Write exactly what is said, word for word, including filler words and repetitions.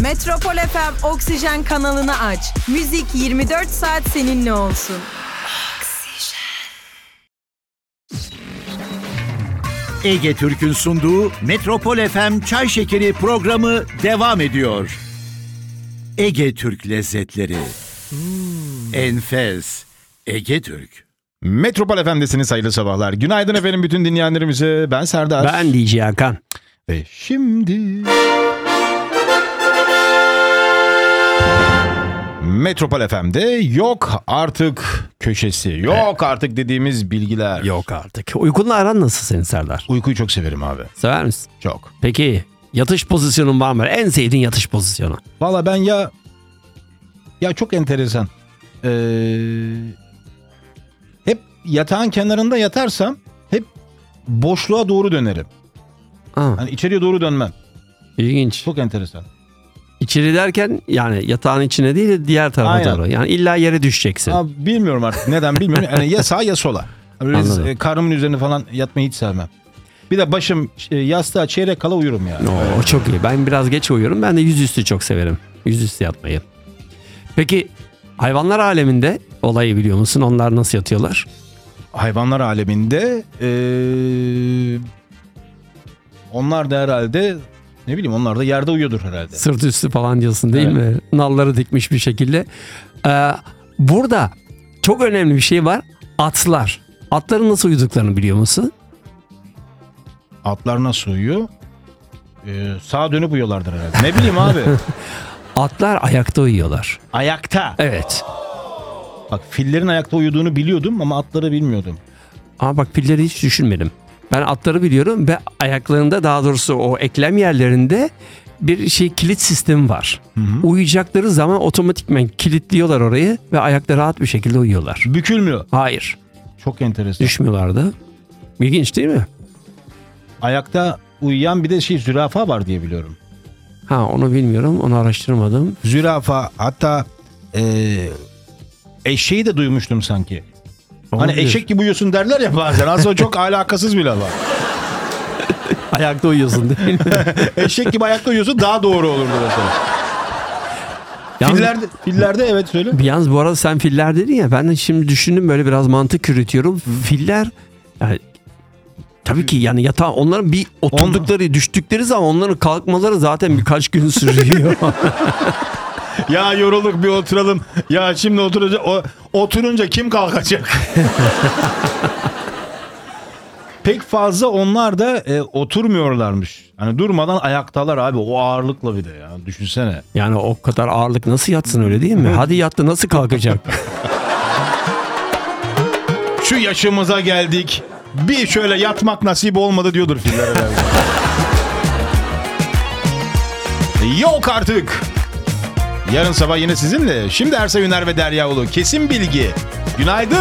Metropol F M Oksijen kanalını aç. Müzik yirmi dört saat seninle olsun. Ege Türk'ün sunduğu Metropol F M Çay Şekeri programı devam ediyor. Ege Türk lezzetleri. Hmm. Enfes. Ege Türk. Metropol F M'desiniz, hayırlı sabahlar. Günaydın efendim bütün dinleyenlerimize. Ben Serdar. Ben D J Hakan. Ve şimdi... Metropol F M'de yok artık köşesi. Yok evet. artık dediğimiz bilgiler. Yok artık. Uykunla aran nasıl senin Serdar? Uykuyu çok severim abi. Sever misin? Çok. Peki yatış pozisyonun var mı? En sevdiğin yatış pozisyonu? Valla ben ya... Ya çok enteresan. Ee, hep yatağın kenarında yatarsam hep boşluğa doğru dönerim. Ha. Hani içeriye doğru dönmem. İlginç. Çok enteresan. İçeri derken yani yatağın içine değil de diğer tarafa Aynen. doğru. Yani illa yere düşeceksin. Abi bilmiyorum artık neden bilmiyorum. Yani ya sağa ya sola. Böyle karnımın üzerine falan yatmayı hiç sevmem. Bir de başım yastığa çeyrek kala uyurum yani. Oo, o çok iyi. Ben biraz geç uyuyorum. Ben de yüzüstü çok severim. Yüzüstü yatmayı. Peki hayvanlar aleminde olayı biliyor musun? Onlar nasıl yatıyorlar? Hayvanlar aleminde ee, onlar da herhalde ne bileyim onlar da yerde uyuyordur herhalde. Sırt üstü falan diyorsun değil evet. mi? Nalları dikmiş bir şekilde. Ee, burada çok önemli bir şey var. Atlar. Atların nasıl uyuduklarını biliyor musun? Atlar nasıl uyuyor? Ee, sağa dönüp uyuyorlardır herhalde. Ne bileyim abi. Atlar ayakta uyuyorlar. Ayakta? Evet. Bak fillerin ayakta uyuduğunu biliyordum ama atları bilmiyordum. Ama bak filleri hiç düşünmedim. Ben atları biliyorum ve ayaklarında, daha doğrusu o eklem yerlerinde bir şey kilit sistemi var. Hı hı. Uyuyacakları zaman otomatikman kilitliyorlar orayı ve ayakta rahat bir şekilde uyuyorlar. Bükülmüyor. Hayır. Çok enteresan. Düşmüyorlar da. İlginç değil mi? Ayakta uyuyan bir de şey zürafa var diye biliyorum. Ha onu bilmiyorum, onu araştırmadım. Zürafa, hatta ee, eşeği de duymuştum sanki. Olabilir. Hani eşek gibi uyuyorsun derler ya bazen. Aslında çok alakasız bile var. Ayakta uyuyorsun değil mi? Eşek gibi ayakta uyuyorsun daha doğru olurdu mesela. Yalnız, fillerde, fillerde evet söyle. Yalnız bu arada sen filler dedin ya, ben de şimdi düşündüm, böyle biraz mantık yürütüyorum. Filler yani tabii ki yani yatağa onların bir oturdukları On... düştükleri zaman onların kalkmaları zaten birkaç gün sürüyor. Ya yorulduk bir oturalım. Ya şimdi oturunca o, oturunca kim kalkacak? Pek fazla onlar da e, oturmuyorlarmış. Hani durmadan ayaktalar abi, o ağırlıkla bir de ya. Düşünsene. Yani o kadar ağırlık nasıl yatsın, öyle değil mi? Hadi yattı, nasıl kalkacak? Şu yaşımıza geldik. Bir şöyle yatmak nasip olmadı diyordur filler herhalde. Yok artık. Yarın sabah yine sizinle. Şimdi Ersa Üner ve Derya Ulu. Kesin bilgi. Günaydın.